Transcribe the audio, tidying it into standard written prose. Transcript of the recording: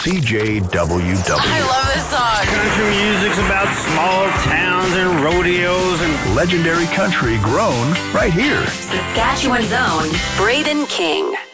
CJWW. I love this song. Country music's about small towns and rodeos and Legendary country grown right here. Saskatchewan's own Braden King.